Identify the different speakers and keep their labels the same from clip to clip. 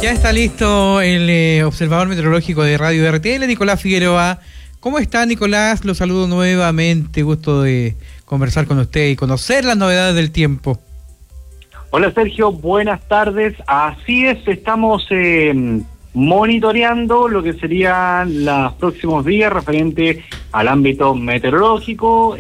Speaker 1: Ya está listo el observador meteorológico de Radio RTL, Nicolás Figueroa. ¿Cómo está, Nicolás? Lo saludo nuevamente, gusto de conversar con usted y conocer las novedades del tiempo.
Speaker 2: Hola Sergio, buenas tardes. Así es, estamos monitoreando lo que serían los próximos días referente al ámbito meteorológico.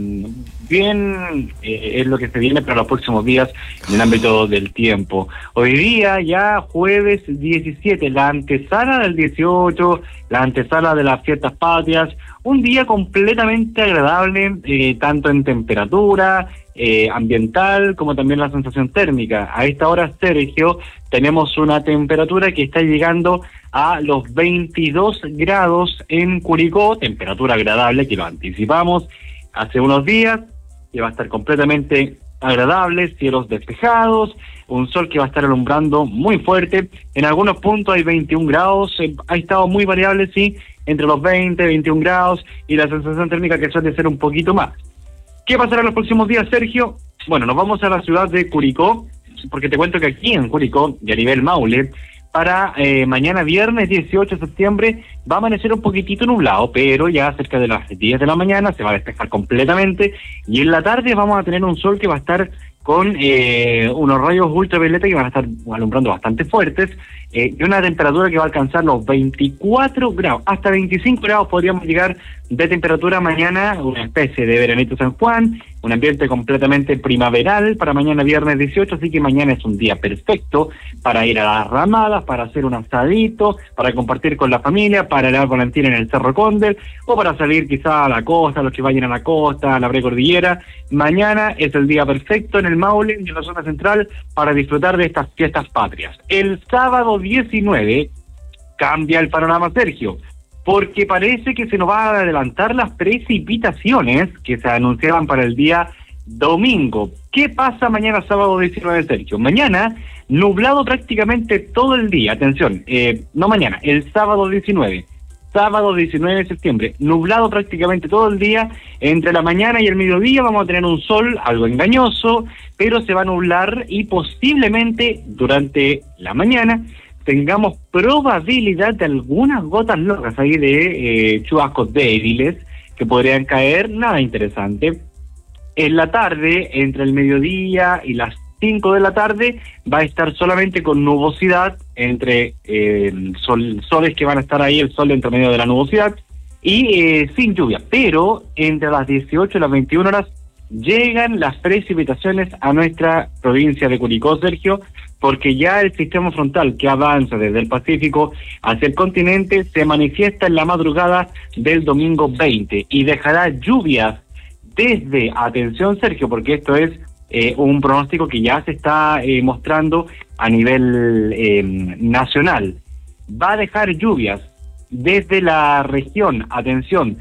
Speaker 2: Es lo que se viene para los próximos días en el ámbito del tiempo. Hoy día, ya jueves 17, la antesala del 18, la antesala de las fiestas patrias, un día completamente agradable, tanto en temperatura ambiental como también la sensación térmica. A esta hora, Sergio, tenemos una temperatura que está llegando a los 22 grados en Curicó, temperatura agradable que lo anticipamos hace unos días, que va a estar completamente agradable, cielos despejados, un sol que va a estar alumbrando muy fuerte. En algunos puntos hay 21 grados, ha estado muy variable, sí, entre los 20, 21 grados, y la sensación térmica que suele ser un poquito más. ¿Qué pasará en los próximos días, Sergio? Bueno, nos vamos a la ciudad de Curicó, porque te cuento que aquí en Curicó y a nivel Maule, para mañana viernes 18 de septiembre va a amanecer un poquitito nublado, pero ya cerca de las 10 de la mañana se va a despejar completamente, y en la tarde vamos a tener un sol que va a estar con unos rayos ultravioleta que van a estar alumbrando bastante fuertes, y una temperatura que va a alcanzar los 24 grados, hasta 25 grados podríamos llegar de temperatura mañana, una especie de veranito San Juan, un ambiente completamente primaveral para mañana viernes 18, así que mañana es un día perfecto para ir a las ramadas, para hacer un asadito, para compartir con la familia, para el volantín en el Cerro Cóndel, o para salir quizá a la costa, los que vayan a la costa, a la precordillera. Mañana es el día perfecto en el Maule y en la zona central para disfrutar de estas fiestas patrias. El sábado 19 cambia el panorama, Sergio, porque parece que se nos va a adelantar las precipitaciones que se anunciaban para el día domingo. ¿Qué pasa mañana sábado 19, Sergio? Mañana, nublado prácticamente todo el día. Atención, no mañana, el sábado 19. Sábado 19 de septiembre, nublado prácticamente todo el día. Entre la mañana y el mediodía vamos a tener un sol algo engañoso, pero se va a nublar y posiblemente durante la mañana tengamos probabilidad de algunas gotas locas ahí de chubascos débiles que podrían caer, nada interesante. En la tarde, entre el mediodía y las 5 de la tarde, va a estar solamente con nubosidad, entre soles que van a estar ahí, el sol entre medio de la nubosidad, y sin lluvia. Pero entre las 18 y las 21 horas llegan las precipitaciones a nuestra provincia de Curicó, Sergio, porque ya el sistema frontal que avanza desde el Pacífico hacia el continente se manifiesta en la madrugada del domingo 20 y dejará lluvias desde, atención Sergio, porque esto es un pronóstico que ya se está mostrando a nivel nacional. Va a dejar lluvias desde la región, atención,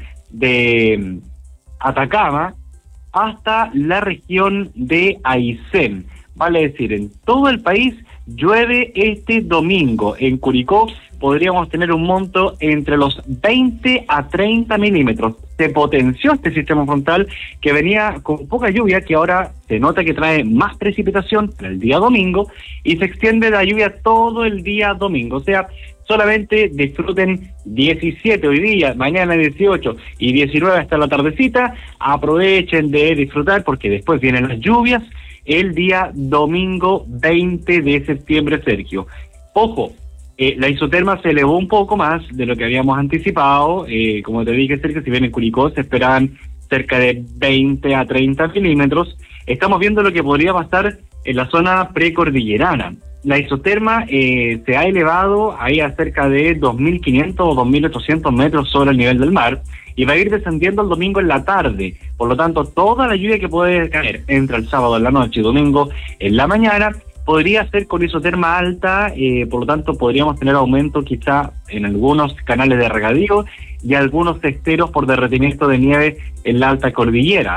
Speaker 2: de Atacama hasta la región de Aysén. Vale decir, en todo el país llueve este domingo. En Curicó podríamos tener un monto entre los 20 a 30 milímetros. Se potenció este sistema frontal que venía con poca lluvia, que ahora se nota que trae más precipitación para el día domingo y se extiende la lluvia todo el día domingo. O sea, solamente disfruten 17 hoy día, mañana 18 y 19 hasta la tardecita. Aprovechen de disfrutar porque después vienen las lluvias el día domingo 20 de septiembre, Sergio. Ojo, la isoterma se elevó un poco más de lo que habíamos anticipado. Como te dije, Sergio, si bien en Curicó se esperaban cerca de 20 a 30 milímetros, estamos viendo lo que podría pasar en la zona precordillerana. La isoterma se ha elevado ahí a cerca de 2.500 o 2.800 metros sobre el nivel del mar y va a ir descendiendo el domingo en la tarde. Por lo tanto, toda la lluvia que puede caer entre el sábado en la noche y domingo en la mañana podría ser con isoterma alta, por lo tanto podríamos tener aumento quizá en algunos canales de regadío y algunos esteros por derretimiento de nieve en la alta cordillera.